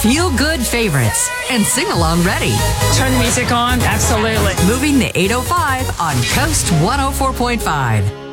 feel-good favorites, and sing-along ready. Turn the music on? Absolutely. Moving the 805 on Coast 104.5.